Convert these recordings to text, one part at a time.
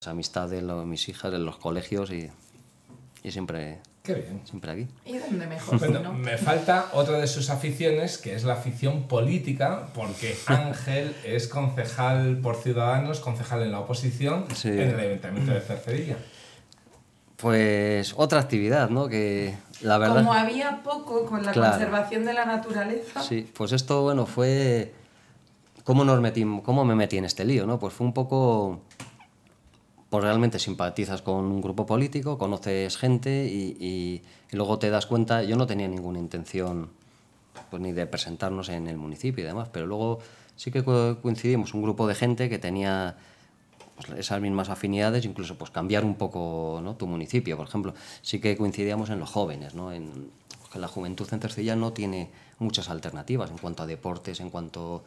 amistad de mis hijas, de los colegios y siempre, Qué bien. siempre aquí. ¿Y dónde mejor? Bueno, ¿no? me falta otra de sus aficiones, que es la afición política, porque Ángel es concejal por Ciudadanos, concejal en la oposición, Sí. en el Ayuntamiento de Cercedilla. Pues otra actividad, ¿no? Que la verdad... Como había poco con la Claro. conservación de la naturaleza. Sí, pues esto, bueno, fue... ¿Cómo me metí en este lío, no? Pues fue un poco... Pues realmente simpatizas con un grupo político, conoces gente y luego te das cuenta... Yo no tenía ninguna intención pues ni de presentarnos en el municipio y demás, pero luego sí que coincidimos un grupo de gente que tenía pues, esas mismas afinidades, incluso pues cambiar un poco, ¿no? Tu municipio, por ejemplo. Sí que coincidíamos en los jóvenes, ¿no? Que la juventud en Cercedilla no tiene muchas alternativas en cuanto a deportes, en cuanto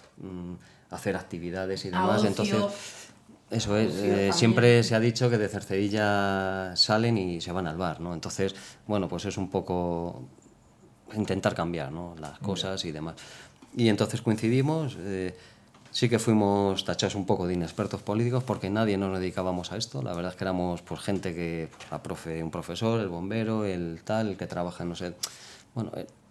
a hacer actividades y demás. Ocio. Entonces, eso es, Ocio siempre se ha dicho que de Cercedilla salen y se van al bar, ¿no? Entonces, bueno, pues es un poco intentar cambiar, ¿no? Las cosas y demás. Y entonces coincidimos, sí que fuimos tachados un poco de inexpertos políticos porque nadie nos dedicábamos a esto. La verdad es que éramos pues, gente que, pues, un profesor, el bombero, el tal, el que trabaja, no sé. Bueno,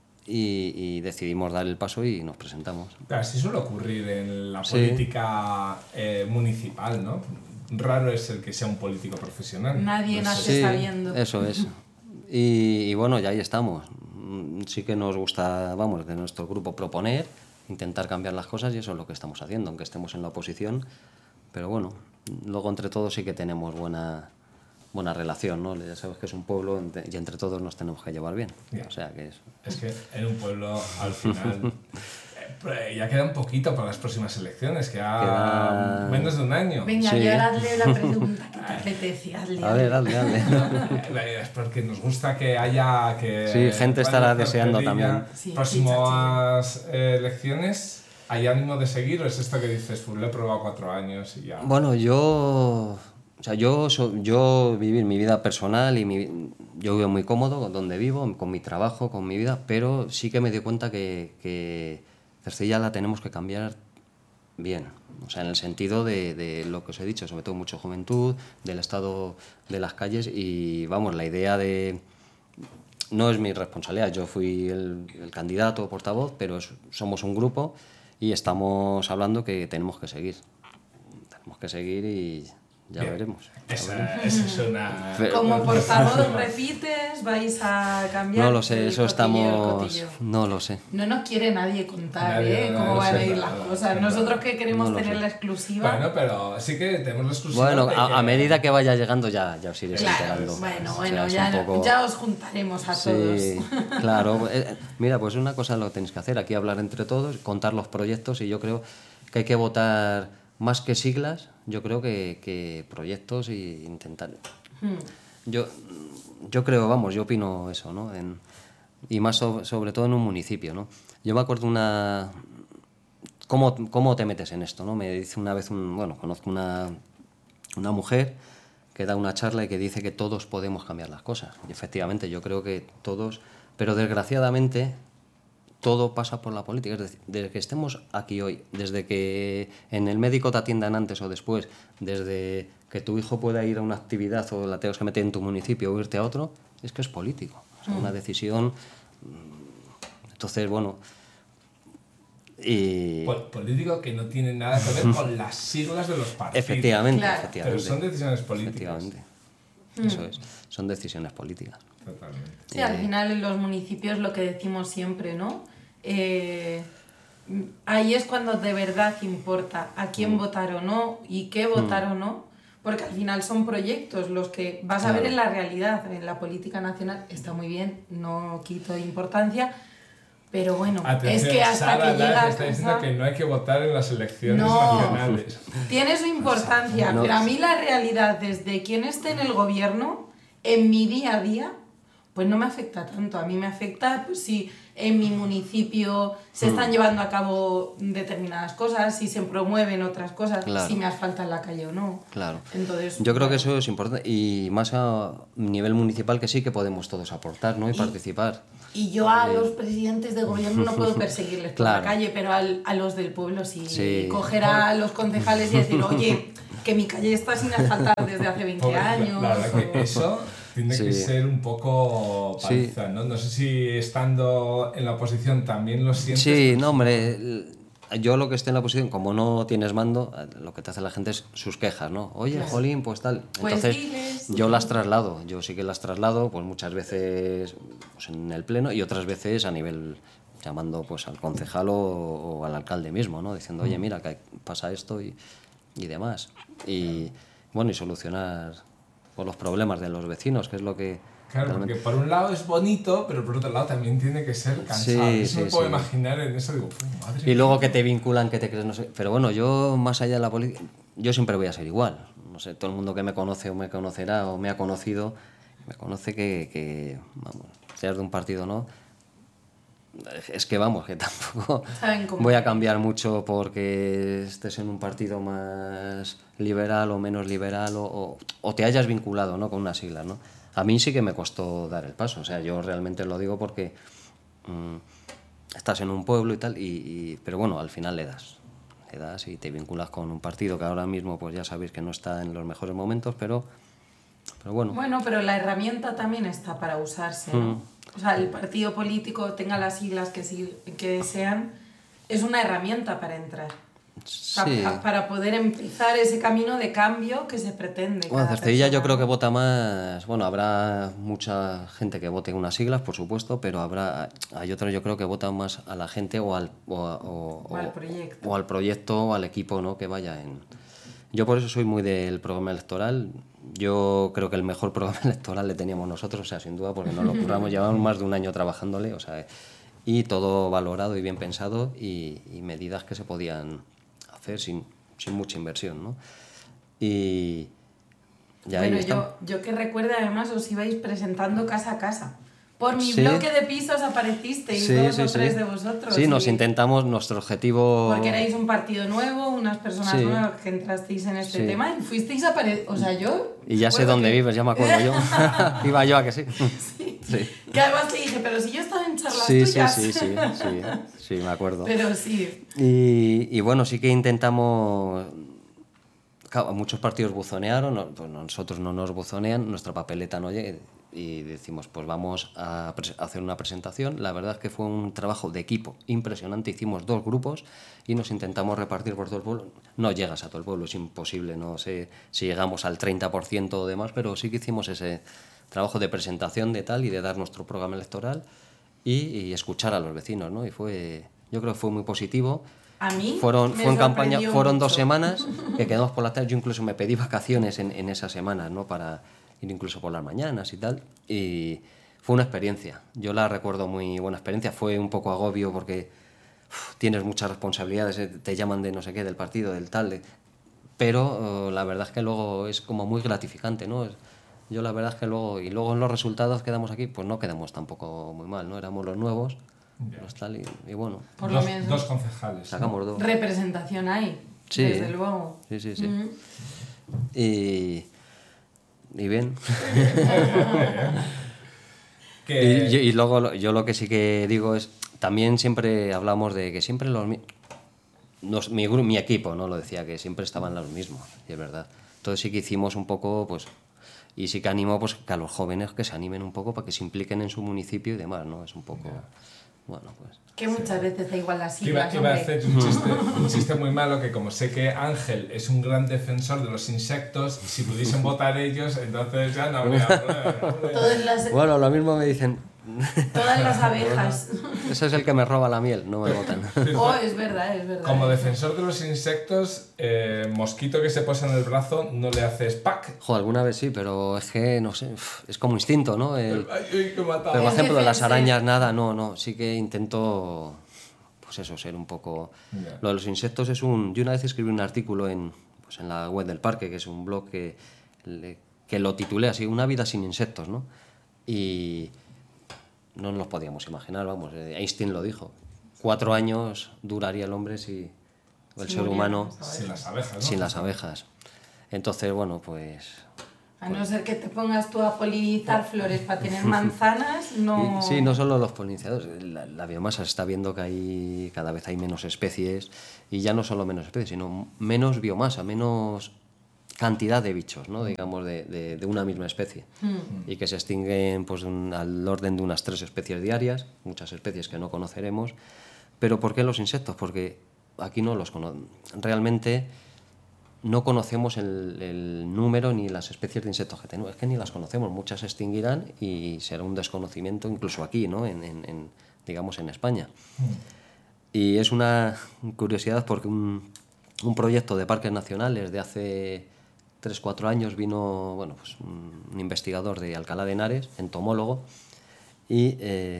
y decidimos dar el paso y nos presentamos. Pero así suele ocurrir en la Sí. política municipal, ¿no? Raro es el que sea un político profesional. Nadie No sé. nace sabiendo. Eso es. Y bueno, ya ahí estamos. Sí que nos gusta, vamos, de nuestro grupo proponer, intentar cambiar las cosas y eso es lo que estamos haciendo, aunque estemos en la oposición. Pero bueno, luego entre todos sí que tenemos buena relación, ¿no? Ya sabes que es un pueblo y entre todos nos tenemos que llevar bien. Ya. O sea que es... Es que en un pueblo, al final, ya queda un poquito para las próximas elecciones, queda menos de un año. Venga, Sí. y ahora hazle la pregunta que te apetece. A ver, dale. Es porque nos gusta que haya... Que Sí, gente estará vaya deseando Cercedilla. también. Sí, Próximas elecciones, ¿hay ánimo de seguir o es esto que dices, pues lo he probado 4 años y ya? Bueno, yo vivir mi vida personal y yo vivo muy cómodo donde vivo, con mi trabajo, con mi vida, pero sí que me di cuenta que Cercedilla la tenemos que cambiar bien. O sea, en el sentido de lo que os he dicho, sobre todo mucha juventud, del estado de las calles y, vamos, la idea de... No es mi responsabilidad, yo fui el candidato portavoz, pero somos un grupo y estamos hablando que tenemos que seguir. Tenemos que seguir y ya Bien. veremos. Esa es una... Como portavoz repites, vais a cambiar. No lo sé, el eso cotillo, el estamos... cotillo. No lo sé. No nos quiere nadie contar, Nadie, cómo no van sé a ir nada, las no cosas. sé Nosotros nada. que queremos No lo tener sé. la exclusiva. Bueno, pero sí que tenemos la exclusiva. Bueno, de que- a medida que vaya llegando ya os iréis enterando. Bueno, O sea, es ya, un poco... ya os juntaremos a Sí, todos. claro. Mira, pues una cosa lo tenéis que hacer, aquí hablar entre todos, contar los proyectos y yo creo que hay que votar más que siglas, yo creo que proyectos y intentar... Yo creo, vamos, yo opino eso, ¿no? Y más sobre todo en un municipio, ¿no? Yo me acuerdo ¿Cómo te metes en esto, no? Me dice una vez, conozco una mujer que da una charla y que dice que todos podemos cambiar las cosas. Y efectivamente, yo creo que todos, pero desgraciadamente todo pasa por la política. Es decir, desde que estemos aquí hoy, desde que en el médico te atiendan antes o después, desde que tu hijo pueda ir a una actividad o la tengas que meter en tu municipio o irte a otro, es que es político. Es una decisión. Entonces, bueno... Político que no tiene nada que ver con las siglas de los partidos. Efectivamente, Claro. efectivamente. Pero son decisiones políticas. Efectivamente. Eso es. Son decisiones políticas. Totalmente. Sí, al final en los municipios lo que decimos siempre, ¿no? Ahí es cuando de verdad importa a quién votar o no y qué votar o no, porque al final son proyectos los que vas a ver Claro. en la realidad, en la política nacional está muy bien, no quito importancia, pero bueno, Atención, es que hasta Sara que llega Laz a está diciendo casa... que no hay que votar en las elecciones No. nacionales. Tiene su importancia, No. pero a mí la realidad, desde quien esté en el gobierno, en mi día a día, pues no me afecta tanto. A mí me afecta pues, si en mi municipio se están llevando a cabo determinadas cosas, si se promueven otras cosas, Claro. si me asfalta en la calle o no. Claro. Entonces, Yo creo que eso es importante y más a nivel municipal que sí que podemos todos aportar, ¿no? Y participar. Y yo a los presidentes de gobierno no puedo perseguirles por Claro. la calle, pero a los del pueblo sí. Sí. Coger a los concejales y decir, oye, que mi calle está sin asfaltar desde hace 20 años. La verdad que eso tiene que ser un poco paliza, ¿no? No sé si estando en la oposición también lo sientes. Sí, no, hombre, yo lo que esté en la oposición, como no tienes mando, lo que te hace la gente es sus quejas, ¿no? Oye, Claro. jolín, pues tal. Pues Entonces, diles. yo las traslado, yo sí que las traslado, pues muchas veces pues, en el pleno y otras veces a nivel llamando pues al concejal o al alcalde mismo, ¿no? Diciendo, oye, mira, que pasa esto y demás. Y bueno, y solucionar pues, los problemas de los vecinos, que es lo que... Claro, realmente... porque por un lado es bonito, pero por otro lado también tiene que ser cansado. Eso me puedo imaginar en eso, digo, madre y luego que te vinculan, que te crees, no sé. Pero bueno, yo más allá de la política, yo siempre voy a ser igual. No sé, todo el mundo que me conoce o me conocerá o me ha conocido, me conoce que vamos, seas de un partido o no. Es que vamos, que tampoco voy a cambiar mucho porque estés en un partido más liberal o menos liberal o te hayas vinculado, ¿no? Con unas siglas, ¿no? A mí sí que me costó dar el paso, o sea, yo realmente lo digo porque estás en un pueblo y tal, pero bueno, al final le das y te vinculas con un partido que ahora mismo pues ya sabéis que no está en los mejores momentos, pero bueno. Bueno, pero la herramienta también está para usarse, ¿no? O sea, el partido político, tenga las siglas que sean, es una herramienta para entrar. Sí. Para poder empezar ese camino de cambio que se pretende. Bueno, Cercedilla yo creo que vota más... Bueno, habrá mucha gente que vote unas siglas, por supuesto, pero hay otros yo creo que votan más a la gente o al proyecto. O al proyecto o al equipo, ¿no? Que vaya en... Yo por eso soy muy del programa electoral. Yo creo que el mejor programa electoral le teníamos nosotros, o sea, sin duda, porque nos lo curramos, llevamos más de un año trabajándole, o sea, y todo valorado y bien pensado y medidas que se podían hacer sin mucha inversión, ¿no? Y bueno, yo que recuerde, además, os ibais presentando casa a casa. Por mi bloque de pisos aparecisteis dos o tres de vosotros. Sí, nos intentamos, nuestro objetivo... Porque erais un partido nuevo, unas personas nuevas que entrasteis en este tema y fuisteis a o sea, yo... Y ya sé dónde vives, ya me acuerdo yo. Iba yo a que sí. Sí. Que además te dije, pero si yo estaba en charlas tuyas. Sí, me acuerdo. Pero sí. Y bueno, sí que intentamos... Claro, muchos partidos buzonearon, pues nosotros no nos buzonean, nuestra papeleta no llega y decimos, pues vamos a hacer una presentación. La verdad es que fue un trabajo de equipo impresionante, hicimos 2 grupos y nos intentamos repartir por todo el pueblo. No llegas a todo el pueblo, es imposible, no sé si llegamos al 30% o demás, pero sí que hicimos ese trabajo de presentación de tal y de dar nuestro programa electoral y escuchar a los vecinos, ¿no? Y yo creo que fue muy positivo. A mí fue en campaña, fueron mucho. 2 semanas que quedamos por la tarde. Yo incluso me pedí vacaciones en esas semanas, ¿no? Para ir incluso por las mañanas y tal. Y fue una experiencia. Yo la recuerdo muy buena experiencia. Fue un poco agobio porque tienes muchas responsabilidades, te llaman de no sé qué, del partido, del tal. Pero la verdad es que luego es como muy gratificante, ¿no? Yo la verdad es que luego en los resultados quedamos aquí, pues no quedamos tampoco muy mal, ¿no? Éramos los nuevos. Los tal y bueno. Por lo menos. 2 concejales. Sacamos 2. Representación hay, desde luego. Sí. Y bien. Y luego yo lo que sí que digo es, también siempre hablamos de que siempre mi equipo, ¿no? Lo decía, que siempre estaban los mismos, y es verdad. Entonces sí que hicimos un poco, pues, y sí que animo pues, que a los jóvenes que se animen un poco para que se impliquen en su municipio y demás, ¿no? Es un poco... Bueno, pues... Que muchas veces da igual las siglas, Iba a hacer un chiste muy malo, que como sé que Ángel es un gran defensor de los insectos, si pudiesen votar ellos, entonces ya no habría problema. Bueno, lo mismo me dicen... Todas las abejas. Ese es el que me roba la miel, no me votan. Oh, es verdad. Como defensor de los insectos, mosquito que se posa en el brazo, no le haces ¡pac! Joder, alguna vez sí, pero es que, no sé, es como instinto, ¿no? Ay, que mataba. Pero, por ejemplo, las arañas, nada, no. Sí que intento, pues eso, ser un poco... Yeah. Lo de los insectos es yo una vez escribí un artículo en la web del parque, que es un blog que lo titulé así, Una vida sin insectos, ¿no? Y... no nos podíamos imaginar, vamos, Einstein lo dijo. 4 años duraría el hombre si el ser humano... Sin las abejas, ¿no? Sin las abejas. Entonces, bueno, pues... A no ser que te pongas tú a polinizar flores para tener manzanas, no... Sí, no solo los polinizadores. La biomasa se está viendo que cada vez hay menos especies, y ya no solo menos especies, sino menos biomasa, menos cantidad de bichos, ¿no? Digamos, de una misma especie. Y que se extinguen pues, al orden de unas 3 especies diarias, muchas especies que no conoceremos. ¿Pero por qué los insectos? Porque aquí no los realmente no conocemos el número ni las especies de insectos que tenemos. Es que ni las conocemos. Muchas se extinguirán y será un desconocimiento incluso aquí, ¿no? Digamos, en España. Y es una curiosidad porque un proyecto de parques nacionales de hace 3-4 años vino, bueno, pues un investigador de Alcalá de Henares, entomólogo, y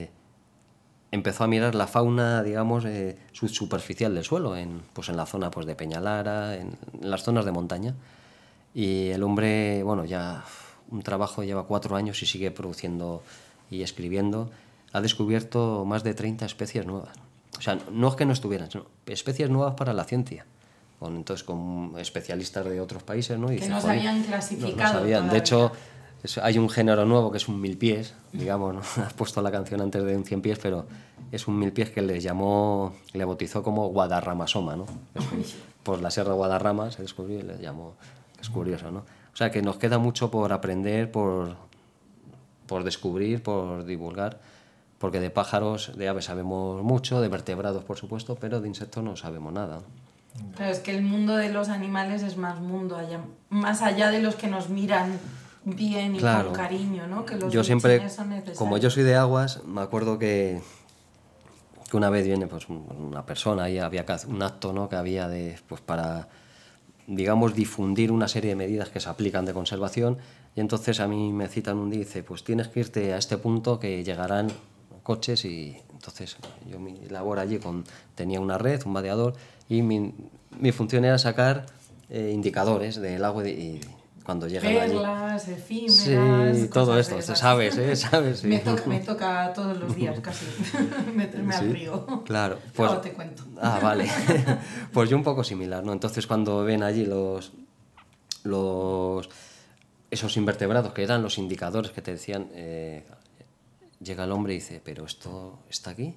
empezó a mirar la fauna, digamos, subsuperficial del suelo, pues en la zona pues, de Peñalara, en las zonas de montaña. Y el hombre, bueno, ya un trabajo lleva 4 años y sigue produciendo y escribiendo. Ha descubierto más de 30 especies nuevas. O sea, no es que no estuvieran, sino especies nuevas para la ciencia. Entonces, con especialistas de otros países, ¿no? Y que dice, no se habían clasificado. No sabían. De hecho, hay un género nuevo que es un milpiés, digamos, ¿no? Has puesto la canción antes de un 100 pies, pero es un milpiés que le bautizó como Guadarramasoma, ¿no? Por la Sierra de Guadarrama se descubrió y le llamó, es curioso, ¿no? O sea, que nos queda mucho por aprender, por descubrir, por divulgar, porque de pájaros, de aves sabemos mucho, de vertebrados, por supuesto, pero de insectos no sabemos nada. Pero es que el mundo de los animales es más mundo, más allá de los que nos miran bien y con cariño, ¿no? Que los yo siempre, son necesarios. como yo soy de aguas, me acuerdo que una vez viene pues, una persona y había un acto, ¿no? Que había pues, para, digamos, difundir una serie de medidas que se aplican de conservación, y entonces a mí me citan un día y dice, pues tienes que irte a este punto que llegarán coches, y entonces yo mi labor allí tenía una red, un vadeador, y mi función era sacar indicadores del agua y cuando llegan perlas, efímeras, sí, todo esto, sabes, ¿sabes? Sí. Me toca todos los días casi meterme al río. Claro, pues, luego te cuento. Ah, vale. Pues yo un poco similar, ¿no? Entonces cuando ven allí esos invertebrados que eran los indicadores que te decían, llega el hombre y dice, ¿pero esto está aquí?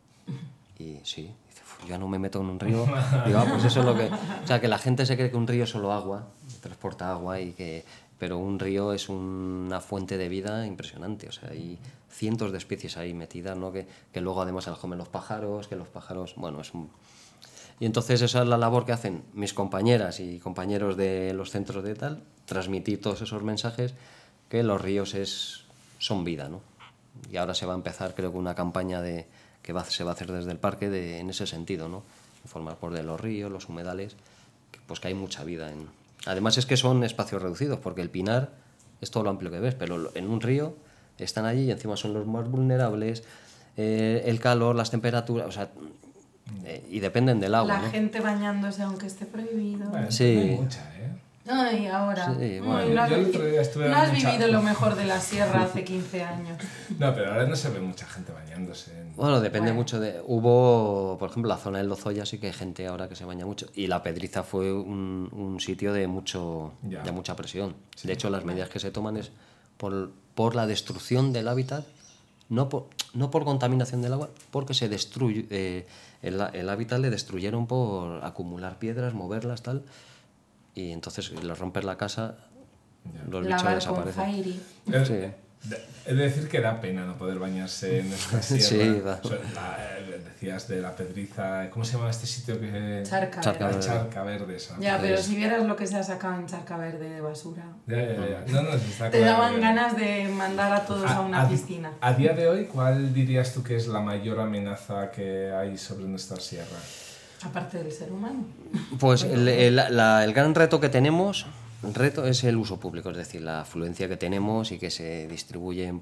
Y sí, dice, yo ya no me meto en un río. Digo, pues eso es lo que... O sea, que la gente se cree que un río es solo agua, transporta agua, pero un río es una fuente de vida impresionante. O sea, hay cientos de especies ahí metidas, ¿no? Que luego además se las comen los pájaros, que los pájaros... Bueno, Y entonces esa es la labor que hacen mis compañeras y compañeros de los centros de tal, transmitir todos esos mensajes, que los ríos son vida, ¿no? Y ahora se va a empezar, creo que una campaña se va a hacer desde el parque en ese sentido, ¿no? Informar por de los ríos, los humedales, pues que hay mucha vida. Además es que son espacios reducidos, porque el pinar es todo lo amplio que ves, pero en un río están allí y encima son los más vulnerables, el calor, las temperaturas, o sea, y dependen del agua. La gente bañándose aunque esté prohibido. Bueno, sí. Hay mucha, Ay, ahora. Sí, bueno. No yo el otro día estuve no has vivido lo mejor de la sierra hace 15 años. No, pero ahora no se ve mucha gente bañándose. Bueno, depende mucho de... Hubo, por ejemplo, la zona del Lozoya sí que hay gente ahora que se baña mucho. Y La Pedriza fue un sitio de mucha presión. Sí. De hecho, las medidas que se toman es por la destrucción del hábitat, no por contaminación del agua, porque se destruye... el hábitat le destruyeron por acumular piedras, moverlas, tal... Y entonces le rompes la casa, los bichos desaparecen. Sí. Es decir que da pena no poder bañarse en esta sierra. Sí, va. Decías de La Pedriza, ¿cómo se llama este sitio? Charca Verde. Ya, pero si vieras lo que se ha sacado en Charca Verde de basura. Ya. No, está te daban ganas de mandar a todos a una piscina. A día de hoy, ¿cuál dirías tú que es la mayor amenaza que hay sobre nuestra sierra? Aparte del ser humano. Pues el gran reto que tenemos, es el uso público, es decir, la afluencia que tenemos y que se distribuyen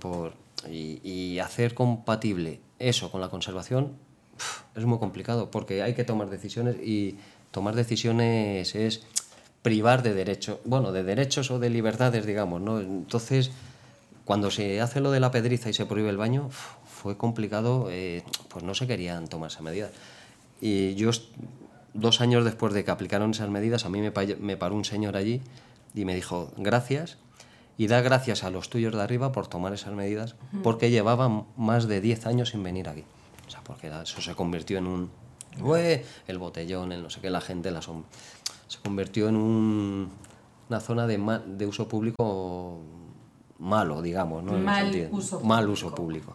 y hacer compatible eso con la conservación es muy complicado, porque hay que tomar decisiones, y tomar decisiones es privar de derechos o de libertades, digamos, ¿no? Entonces, cuando se hace lo de La Pedriza y se prohíbe el baño, fue complicado, pues no se querían tomar esa medida. Y yo, 2 años después de que aplicaron esas medidas, a mí me paró un señor allí y me dijo, gracias, y da gracias a los tuyos de arriba por tomar esas medidas, porque llevaban más de 10 años sin venir aquí. O sea, porque eso se convirtió en el botellón, el no sé qué, la gente, se convirtió en una zona de uso público malo, digamos, ¿no? Mal uso público.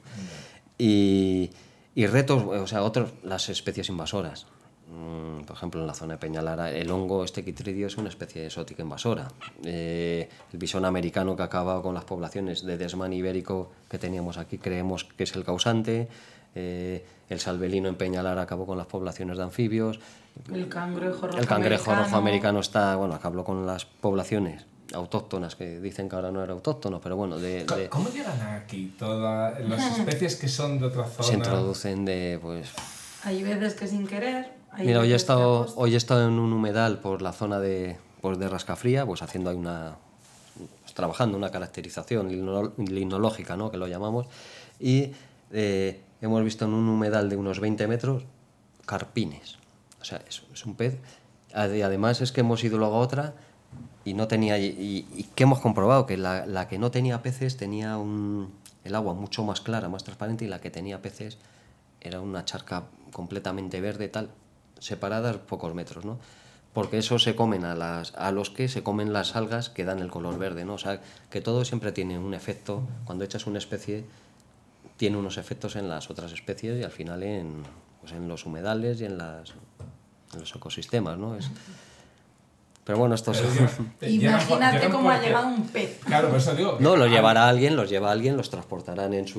Y retos, o sea, otros, las especies invasoras. Por ejemplo, en la zona de Peñalara, el hongo Quitrideo es una especie exótica invasora. El bisón americano que acaba con las poblaciones de desmán ibérico que teníamos aquí, creemos que es el causante. El salvelino en Peñalara acabó con las poblaciones de anfibios. El cangrejo rojo americano está, bueno, acabó con las poblaciones autóctonas, que dicen que ahora no era autóctono, pero bueno... ¿Cómo llegan aquí todas las especies que son de otra zona? Se introducen pues... Hay veces que sin querer... Mira, hoy he estado en un humedal por la zona de Rascafría, pues haciendo ahí trabajando una caracterización limnológica, ¿no?, que lo llamamos, y hemos visto en un humedal de unos 20 metros carpines. O sea, es un pez. Y además es que hemos ido luego a otra y no tenía... Y que hemos comprobado que la que no tenía peces tenía el agua mucho más clara, más transparente, y la que tenía peces era una charca completamente verde, tal, separadas pocos metros, ¿no? Porque eso se comen a los que se comen las algas que dan el color verde, ¿no? O sea, que todo siempre tiene un efecto. Cuando echas una especie, tiene unos efectos en las otras especies y al final en los humedales y en los ecosistemas, ¿no? Pero bueno, esto Imagínate cómo ha llegado un pez. Claro, por eso digo... No, los lleva alguien, los transportarán en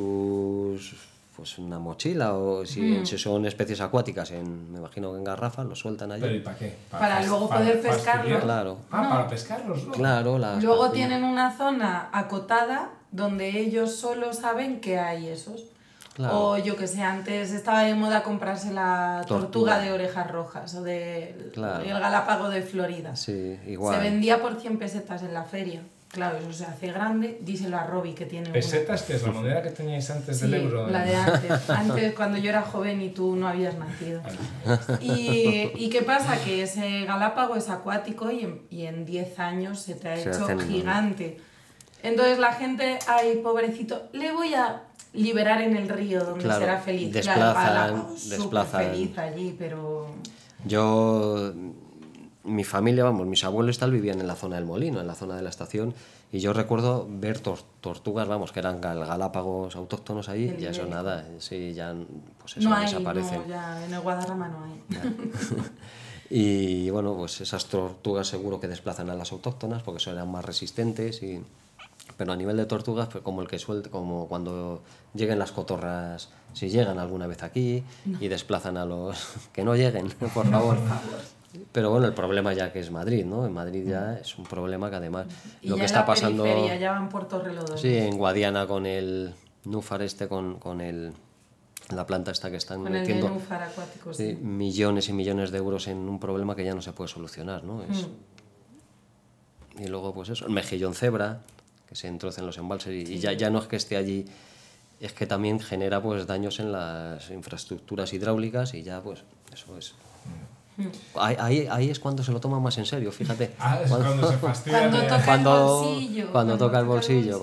una mochila, o si son especies acuáticas, me imagino que en garrafas, los sueltan allí. ¿Pero y para qué? Para luego poder pescarlos. Claro. Para pescarlos, ¿no? Claro. Luego tienen una zona acotada donde ellos solo saben que hay esos. Claro. O yo que sé, antes estaba de moda comprarse la tortuga de orejas rojas o el galápago de Florida. Sí, igual. Se vendía por 100 pesetas en la feria. Claro, eso se hace grande, díselo a Robbie que tiene ¿Pesetas, que es la moneda que teníais antes del euro? La de antes. Antes, cuando yo era joven y tú no habías nacido. ¿Y qué pasa? Que ese galápago es acuático y en 10 años se te ha hecho gigante. Entonces la gente, ay, pobrecito, le voy a liberar en el río donde será feliz. Desplazan. Feliz allí, pero... Mi familia, mis abuelos vivían en la zona del Molino, en la zona de la estación, y yo recuerdo ver tortugas, que eran galápagos autóctonos ahí, y eso nada, sí, ya pues eso, no desaparecen. No, ya en el Guadarrama no hay. Y bueno, pues esas tortugas seguro que desplazan a las autóctonas, porque son eran más resistentes, pero a nivel de tortugas, pues como cuando lleguen las cotorras, si llegan alguna vez aquí, y desplazan a los... que no lleguen, por favor. Pero bueno, el problema ya que es Madrid, ¿no? En Madrid ya es un problema que además y lo ya que está pasando... ya van por Torrelodones. Sí, en Guadiana con el núfar con la planta esta que están metiendo... Con el núfar acuático, sí. Millones y millones de euros en un problema que ya no se puede solucionar, ¿no? Y luego pues eso, el mejillón cebra, que se introduce en los embalses y ya no es que esté allí, es que también genera pues daños en las infraestructuras hidráulicas y ya pues eso es... Ahí es cuando se lo toma más en serio, fíjate. Es cuando se fastidia. Cuando toca el bolsillo.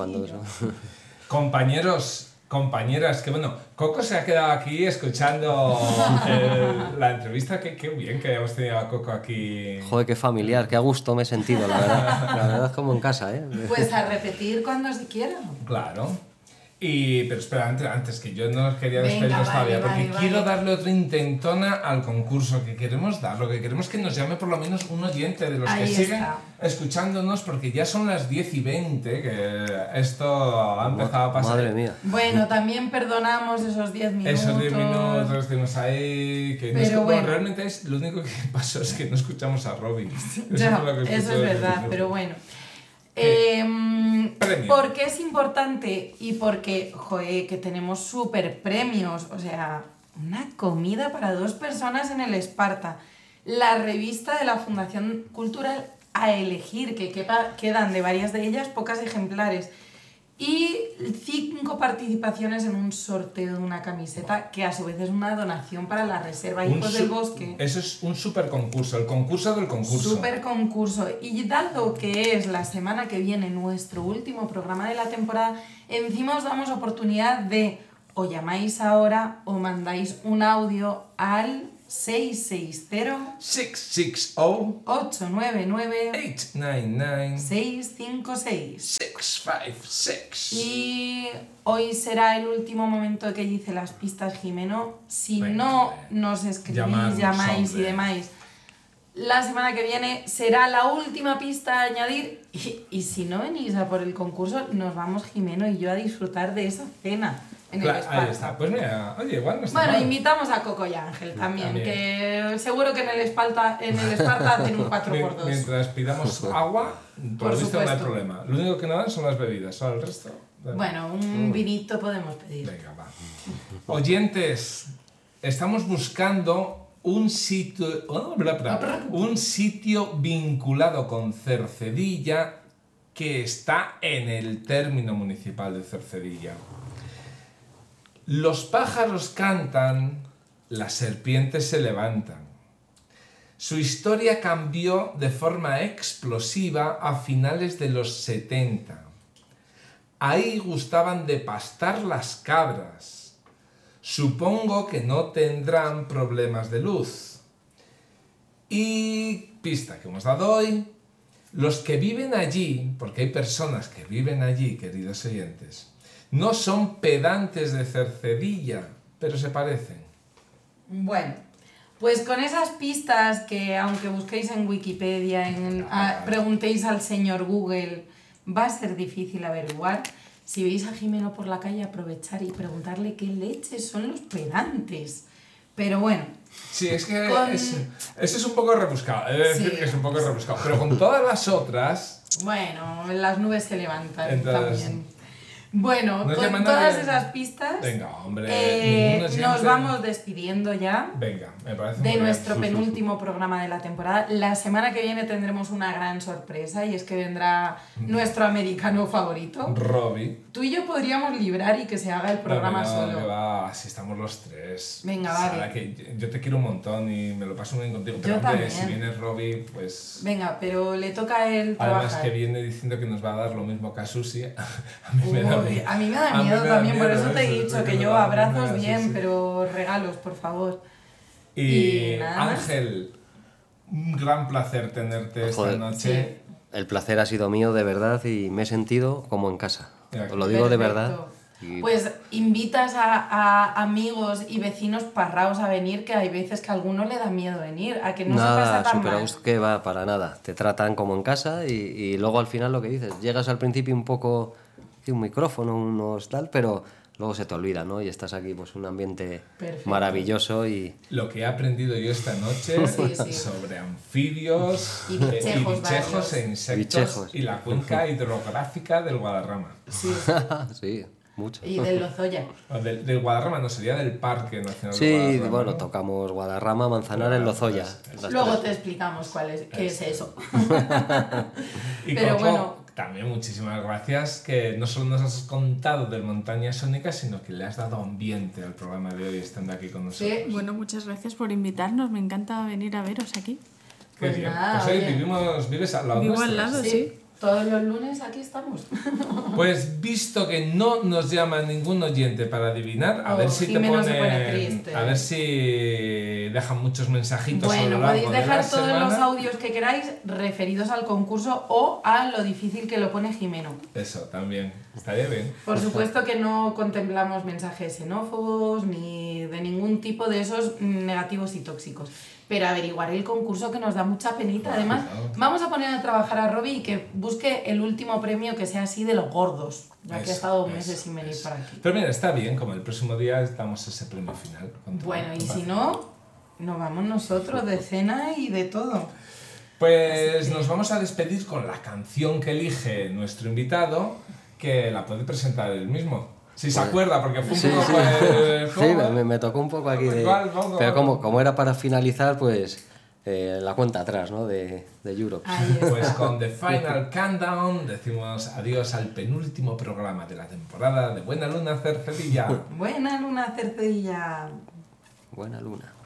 Compañeras, que bueno, Coco se ha quedado aquí escuchando la entrevista. Qué bien que hayamos tenido a Coco aquí. Joder, qué familiar, qué a gusto me he sentido, la verdad. La verdad es como en casa, ¿eh? Pues a repetir cuando se quiera. Claro. Pero espera, antes que yo no quería despedirnos todavía, porque quiero darle otra intentona al concurso que queremos dar. Lo que queremos es que nos llame por lo menos un oyente de los que siguen escuchándonos, porque ya son las 10:20, que esto ha empezado a pasar. Madre mía. Bueno, también perdonamos esos 10 minutos. Esos 10 minutos que estuvimos ahí, que pero bueno, realmente lo único que pasó es que no escuchamos a Robin. Eso es verdad, pero bueno. ¿Por qué es importante? Y porque, que tenemos súper premios, o sea, una comida para 2 personas en el Esparta, la revista de la Fundación Cultural A Elegir, que quedan de varias de ellas pocas ejemplares, y 5 participaciones en un sorteo de una camiseta que a su vez es una donación para la Reserva Hijos del Bosque. Eso es un super concurso, el concurso del concurso. Super concurso. Y dado que es la semana que viene nuestro último programa de la temporada, encima os damos oportunidad de o llamáis ahora o mandáis un audio al 660 660 899 899 656. 656. Y hoy será el último momento que dice las pistas, Jimeno. Si Venga, no nos escribís, llamáis y hombre. demás, la semana que viene será la última pista a añadir. Y si no venís a por el concurso, nos vamos Jimeno y yo a disfrutar de esa cena en el Esparta. Ahí está. Pues mira, oye, igual no está Bueno, mal. invitamos a Coco y Ángel también, También. que seguro que en el Esparta hacen un 4x2. Mientras pidamos agua, por lo visto no hay supuesto. problema. Lo único que no dan son las bebidas, solo el resto. Bueno, un vinito podemos pedir. Venga, va. Oyentes, estamos buscando un sitio vinculado con Cercedilla que está en el término municipal de Cercedilla. Los pájaros cantan, las serpientes se levantan. Su historia cambió de forma explosiva a finales de los 70. Ahí gustaban de pastar las cabras. Supongo que no tendrán problemas de luz. Y pista que hemos dado hoy, los que viven allí, porque hay personas que viven allí, queridos oyentes, no son pedantes de Cercedilla, pero se parecen. Bueno, pues con esas pistas que aunque busquéis en Wikipedia, preguntéis al señor Google, va a ser difícil averiguar. Si veis a Jimeno por la calle, aprovechar y preguntarle qué leches son los pedantes. Pero bueno. Sí, es que eso es un poco rebuscado, he de decir que es un poco rebuscado, pero con todas las otras... Bueno, las nubes se levantan Entonces, también. Bueno, ¿no con llama todas nadie? esas pistas, Venga, hombre, ningún oyente- nos vamos despidiendo ya Venga, me parece muy de bien. nuestro penúltimo programa de la temporada. La semana que viene tendremos una gran sorpresa y es que vendrá nuestro americano favorito. Robbie. Tú y yo podríamos librar y que se haga el programa No, solo. que va, si estamos los tres. Venga, Sara, vale. que yo te quiero un montón y me lo paso muy bien contigo. Pero Yo hombre, también. si viene Robbie, pues... Venga, pero le toca a él Además trabajar. que viene diciendo que nos va a dar lo mismo que a Susi. A mí me da Uy, a mí me da a mí miedo me da también, por miedo eso te he dicho que me yo da- abrazos me da- sí, bien, sí. pero regalos, por favor. Y nada más. Ángel, un gran placer tenerte esta Joder. noche. El placer ha sido mío de verdad y me he sentido como en casa. Mira, Os lo digo de Perfecto. verdad. Y Pues invitas a amigos y vecinos parraos a venir, que hay veces que a alguno le da miedo venir, a que no se nada, pasa tan súper a mal. gusto que va para nada. Te tratan como en casa y luego al final lo que dices, llegas al principio un poco, que un micrófono, unos tal, pero luego se te olvida, ¿no? Y estás aquí, pues un ambiente Perfecto. maravilloso y Lo que he aprendido yo esta noche Sí, sí. sobre anfibios Y bichejos varios. e insectos Bichejos. y la cuenca hidrográfica del Guadarrama. Sí, sí, mucho. y del Lozoya. O del Guadarrama no, sería del Parque Nacional del Sí, Guadarrama. bueno, ¿no? tocamos Guadarrama, Manzanar, en Lozoya. las Luego tres. te explicamos qué es eso. Y Pero Coco, bueno. también muchísimas gracias, que no solo nos has contado del Montaña Sónica, sino que le has dado ambiente al programa de hoy estando aquí con nosotros. Sí. Bueno, muchas gracias por invitarnos. Me encanta venir a veros aquí. Qué Pues bien. nada, Pues hoy oye. vives al lado Vivo al nuestro. lado. Sí, sí. todos los lunes aquí estamos. Pues visto que no nos llama ningún oyente para adivinar, a Oh, ver si te Jimeno se ponen, pone triste. a ver si dejan muchos mensajitos a lo Bueno, largo podéis de la dejar todos semana. los audios que queráis referidos al concurso o a lo difícil que lo pone Jimeno. Eso también, estaría bien. Por supuesto que no contemplamos mensajes xenófobos ni de ningún tipo de esos negativos y tóxicos. Pero averiguar el concurso, que nos da mucha penita. Además, Claro. vamos a poner a trabajar a Robbie y que busque el último premio que sea así de los gordos, ya que ha Eso, estado meses eso, sin venir eso. para aquí. Pero mira, está bien, como el próximo día damos ese premio final. con todo. Bueno, y Me si parece. no, nos vamos nosotros de cena y de todo. Pues Así que- nos vamos a despedir con la canción que elige nuestro invitado, que la puede presentar él mismo. Si se acuerda, porque fue un Sí, poco... sí. pues, Sí, me tocó un poco aquí de... Igual, vamos. Pero como era para finalizar, pues la cuenta atrás, ¿no? De Europe. Ahí está. Pues con The Final Countdown decimos adiós al penúltimo programa de la temporada de Buena Luna Cercedilla. Buena luna, Cercedilla. Buena luna.